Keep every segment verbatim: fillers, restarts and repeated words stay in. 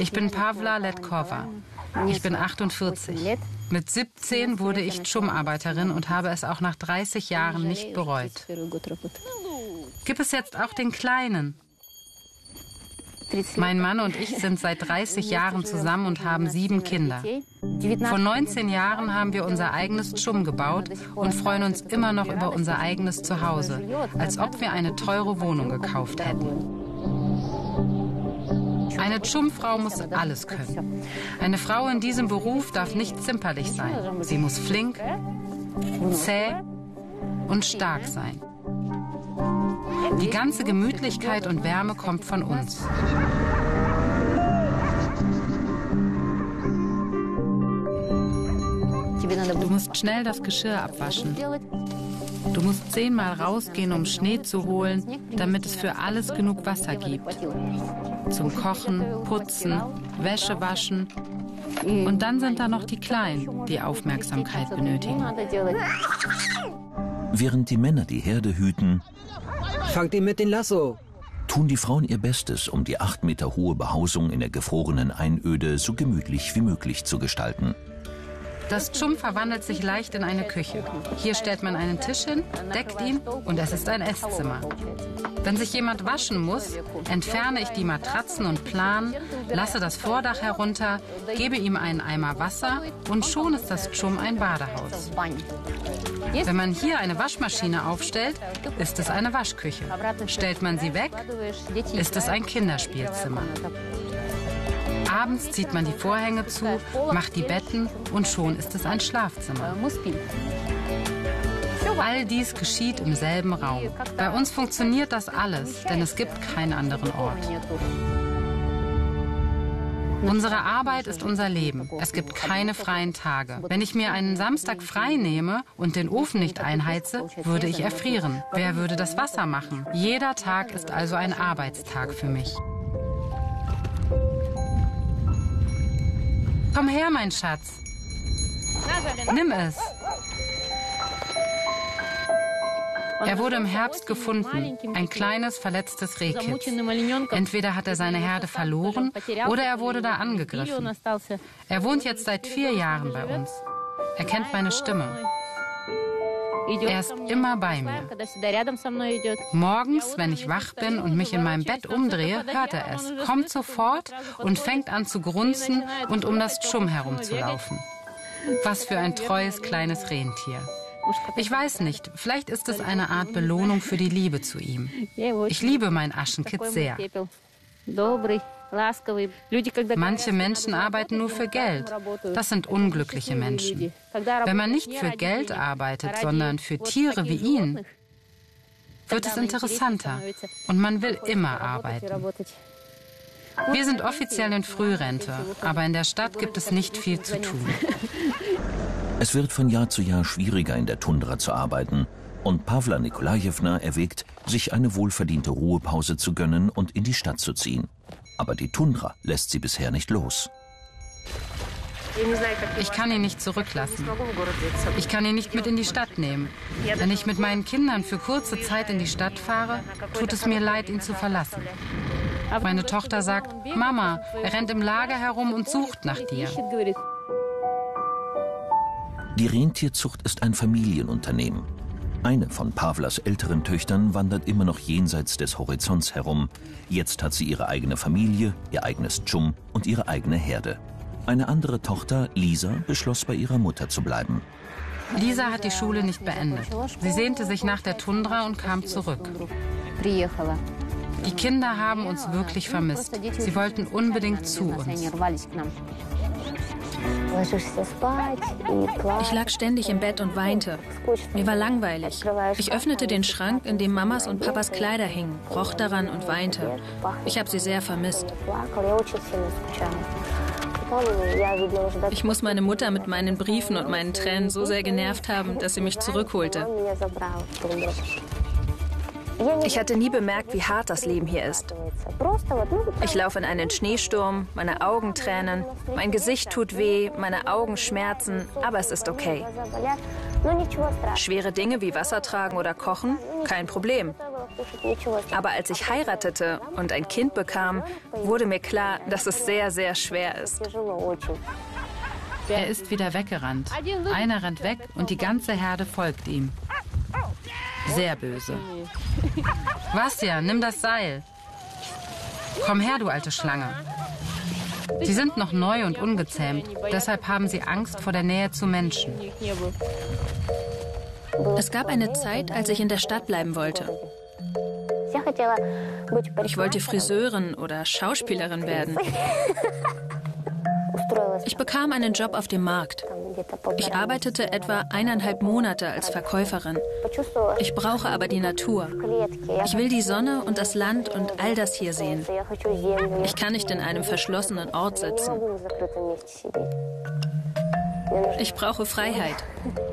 Ich bin Pawla Letkova. Ich bin achtundvierzig. Mit siebzehn wurde ich Tschum-Arbeiterin und habe es auch nach dreißig Jahren nicht bereut. Gibt es jetzt auch den Kleinen? Mein Mann und ich sind seit dreißig Jahren zusammen und haben sieben Kinder. Vor neunzehn Jahren haben wir unser eigenes Tschum gebaut und freuen uns immer noch über unser eigenes Zuhause, als ob wir eine teure Wohnung gekauft hätten. Eine Tschum-Frau muss alles können. Eine Frau in diesem Beruf darf nicht zimperlich sein. Sie muss flink, zäh und stark sein. Die ganze Gemütlichkeit und Wärme kommt von uns. Du musst schnell das Geschirr abwaschen. Du musst zehnmal rausgehen, um Schnee zu holen, damit es für alles genug Wasser gibt. Zum Kochen, Putzen, Wäsche waschen. Und dann sind da noch die Kleinen, die Aufmerksamkeit benötigen. Während die Männer die Herde hüten, fangt ihn mit dem Lasso. Tun die Frauen ihr Bestes, um die acht Meter hohe Behausung in der gefrorenen Einöde so gemütlich wie möglich zu gestalten. Das Tschum verwandelt sich leicht in eine Küche. Hier stellt man einen Tisch hin, deckt ihn und es ist ein Esszimmer. Wenn sich jemand waschen muss, entferne ich die Matratzen und Planen, lasse das Vordach herunter, gebe ihm einen Eimer Wasser und schon ist das Tschum ein Badehaus. Wenn man hier eine Waschmaschine aufstellt, ist es eine Waschküche. Stellt man sie weg, ist es ein Kinderspielzimmer. Abends zieht man die Vorhänge zu, macht die Betten und schon ist es ein Schlafzimmer. All dies geschieht im selben Raum. Bei uns funktioniert das alles, denn es gibt keinen anderen Ort. Unsere Arbeit ist unser Leben. Es gibt keine freien Tage. Wenn ich mir einen Samstag frei nehme und den Ofen nicht einheize, würde ich erfrieren. Wer würde das Wasser machen? Jeder Tag ist also ein Arbeitstag für mich. Komm her, mein Schatz. Nimm es. Er wurde im Herbst gefunden, ein kleines, verletztes Rehkitz. Entweder hat er seine Herde verloren oder er wurde da angegriffen. Er wohnt jetzt seit vier Jahren bei uns. Er kennt meine Stimme. Er ist immer bei mir. Morgens, wenn ich wach bin und mich in meinem Bett umdrehe, hört er es, kommt sofort und fängt an zu grunzen und um das Tschum herumzulaufen. Was für ein treues kleines Rentier. Ich weiß nicht, vielleicht ist es eine Art Belohnung für die Liebe zu ihm. Ich liebe mein Aschenkitz sehr. Manche Menschen arbeiten nur für Geld. Das sind unglückliche Menschen. Wenn man nicht für Geld arbeitet, sondern für Tiere wie ihn, wird es interessanter und man will immer arbeiten. Wir sind offiziell in Frührente, aber in der Stadt gibt es nicht viel zu tun. Es wird von Jahr zu Jahr schwieriger, in der Tundra zu arbeiten. Und Pawla Nikolajewna erwägt, sich eine wohlverdiente Ruhepause zu gönnen und in die Stadt zu ziehen. Aber die Tundra lässt sie bisher nicht los. Ich kann ihn nicht zurücklassen. Ich kann ihn nicht mit in die Stadt nehmen. Wenn ich mit meinen Kindern für kurze Zeit in die Stadt fahre, tut es mir leid, ihn zu verlassen. Meine Tochter sagt, Mama, er rennt im Lager herum und sucht nach dir. Die Rentierzucht ist ein Familienunternehmen. Eine von Pawlas älteren Töchtern wandert immer noch jenseits des Horizonts herum. Jetzt hat sie ihre eigene Familie, ihr eigenes Tschum und ihre eigene Herde. Eine andere Tochter, Lisa, beschloss, bei ihrer Mutter zu bleiben. Lisa hat die Schule nicht beendet. Sie sehnte sich nach der Tundra und kam zurück. Die Kinder haben uns wirklich vermisst. Sie wollten unbedingt zu uns. Ich lag ständig im Bett und weinte. Mir war langweilig. Ich öffnete den Schrank, in dem Mamas und Papas Kleider hingen, roch daran und weinte. Ich habe sie sehr vermisst. Ich muss meine Mutter mit meinen Briefen und meinen Tränen so sehr genervt haben, dass sie mich zurückholte. Ich hatte nie bemerkt, wie hart das Leben hier ist. Ich laufe in einen Schneesturm, meine Augen tränen, mein Gesicht tut weh, meine Augen schmerzen, aber es ist okay. Schwere Dinge wie Wasser tragen oder kochen? Kein Problem. Aber als ich heiratete und ein Kind bekam, wurde mir klar, dass es sehr, sehr schwer ist. Er ist wieder weggerannt. Einer rennt weg und die ganze Herde folgt ihm. Sehr böse. Vasja, nimm das Seil. Komm her, du alte Schlange. Sie sind noch neu und ungezähmt. Deshalb haben sie Angst vor der Nähe zu Menschen. Es gab eine Zeit, als ich in der Stadt bleiben wollte. Ich wollte Friseurin oder Schauspielerin werden. Ich bekam einen Job auf dem Markt. Ich arbeitete etwa eineinhalb Monate als Verkäuferin. Ich brauche aber die Natur. Ich will die Sonne und das Land und all das hier sehen. Ich kann nicht in einem verschlossenen Ort sitzen. Ich brauche Freiheit.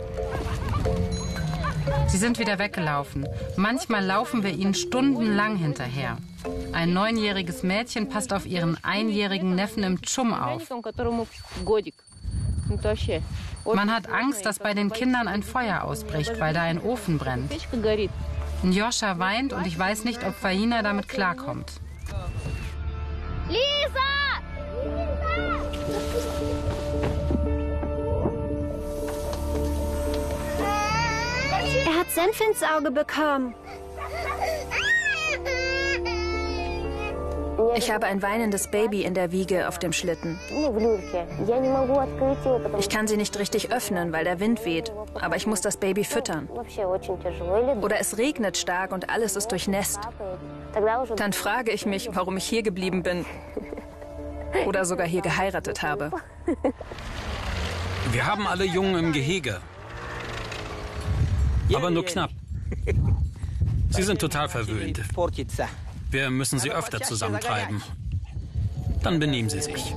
Sie sind wieder weggelaufen. Manchmal laufen wir ihnen stundenlang hinterher. Ein neunjähriges Mädchen passt auf ihren einjährigen Neffen im Tschum auf. Man hat Angst, dass bei den Kindern ein Feuer ausbricht, weil da ein Ofen brennt. Njoscha weint und ich weiß nicht, ob Faina damit klarkommt. Lisa! Er hat Senf ins Auge bekommen. Ich habe ein weinendes Baby in der Wiege auf dem Schlitten. Ich kann sie nicht richtig öffnen, weil der Wind weht. Aber ich muss das Baby füttern. Oder es regnet stark und alles ist durchnässt. Dann frage ich mich, warum ich hier geblieben bin. Oder sogar hier geheiratet habe. Wir haben alle Jungen im Gehege. Aber nur knapp. Sie sind total verwöhnt. Wir müssen sie öfter zusammentreiben. Dann benehmen sie sich.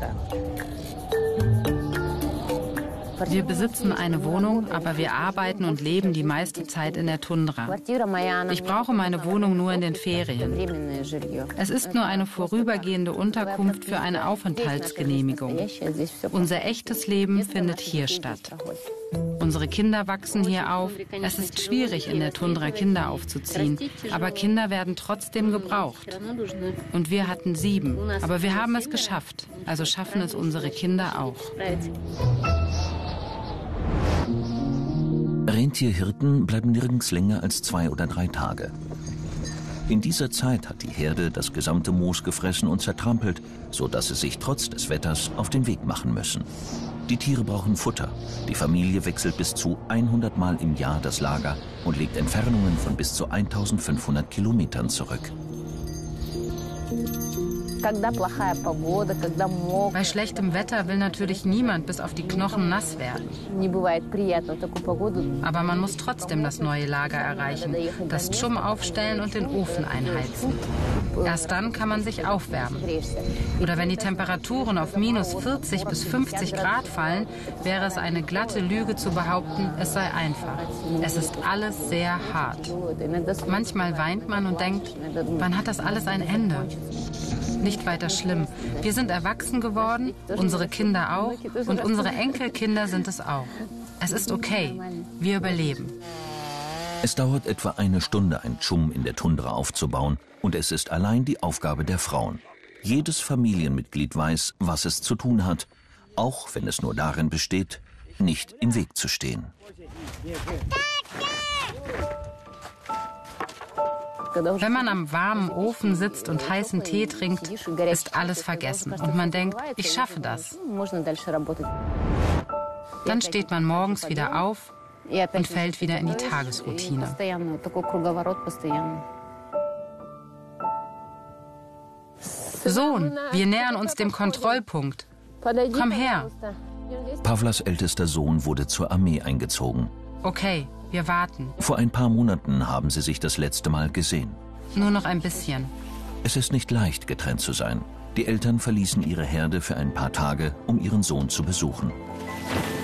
Wir besitzen eine Wohnung, aber wir arbeiten und leben die meiste Zeit in der Tundra. Ich brauche meine Wohnung nur in den Ferien. Es ist nur eine vorübergehende Unterkunft für eine Aufenthaltsgenehmigung. Unser echtes Leben findet hier statt. Unsere Kinder wachsen hier auf. Es ist schwierig, in der Tundra Kinder aufzuziehen, aber Kinder werden trotzdem gebraucht. Und wir hatten sieben, aber wir haben es geschafft. Also schaffen es unsere Kinder auch. Rentierhirten bleiben nirgends länger als zwei oder drei Tage. In dieser Zeit hat die Herde das gesamte Moos gefressen und zertrampelt, sodass sie sich trotz des Wetters auf den Weg machen müssen. Die Tiere brauchen Futter. Die Familie wechselt bis zu hundert Mal im Jahr das Lager und legt Entfernungen von bis zu eintausendfünfhundert Kilometern zurück. Bei schlechtem Wetter will natürlich niemand bis auf die Knochen nass werden. Aber man muss trotzdem das neue Lager erreichen, das Tschum aufstellen und den Ofen einheizen. Erst dann kann man sich aufwärmen. Oder wenn die Temperaturen auf minus vierzig bis fünfzig Grad fallen, wäre es eine glatte Lüge zu behaupten, es sei einfach. Es ist alles sehr hart. Manchmal weint man und denkt, wann hat das alles ein Ende? Nicht weiter schlimm. Wir sind erwachsen geworden, unsere Kinder auch und unsere Enkelkinder sind es auch. Es ist okay. Wir überleben. Es dauert etwa eine Stunde, ein Tschum in der Tundra aufzubauen und es ist allein die Aufgabe der Frauen. Jedes Familienmitglied weiß, was es zu tun hat, auch wenn es nur darin besteht, nicht im Weg zu stehen. Wenn man am warmen Ofen sitzt und heißen Tee trinkt, ist alles vergessen und man denkt, ich schaffe das. Dann steht man morgens wieder auf und fällt wieder in die Tagesroutine. Sohn, wir nähern uns dem Kontrollpunkt. Komm her. Pavlas ältester Sohn wurde zur Armee eingezogen. Okay, wir warten. Vor ein paar Monaten haben sie sich das letzte Mal gesehen. Nur noch ein bisschen. Es ist nicht leicht, getrennt zu sein. Die Eltern verließen ihre Herde für ein paar Tage, um ihren Sohn zu besuchen.